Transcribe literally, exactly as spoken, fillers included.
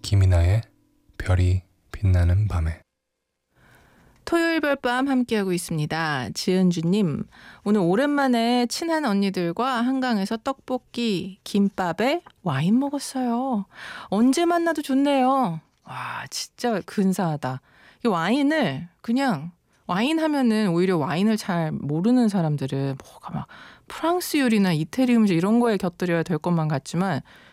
김이나의 별이 빛나는 밤에. 토요일 별밤 함께하고 있습니다. 지은주님, 오늘 오랜만에 친한 언니들과 한강에서 떡볶이, 김밥에 와인 먹었어요. 언제 만나도 좋네요. 와, 진짜 근사하다. 이 와인을 그냥 와인 하면은 오히려 와인을 잘 모르는 사람들은 뭐가 막 프랑스 요리나 이태리 음식 이런 거에 곁들여야 될 것만 같지만